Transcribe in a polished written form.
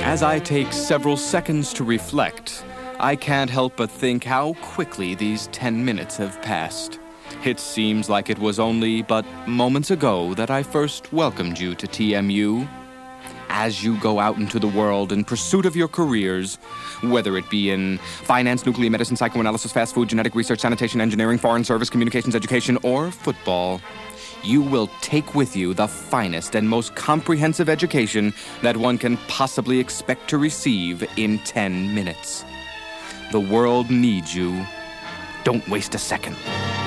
As I take several seconds to reflect, I can't help but think how quickly these 10 minutes have passed. It seems like it was only but moments ago that I first welcomed you to TMU. As you go out into the world in pursuit of your careers, whether it be in finance, nuclear medicine, psychoanalysis, fast food, genetic research, sanitation, engineering, foreign service, communications, education, or football, you will take with you the finest and most comprehensive education that one can possibly expect to receive in 10 minutes. The world needs you. Don't waste a second.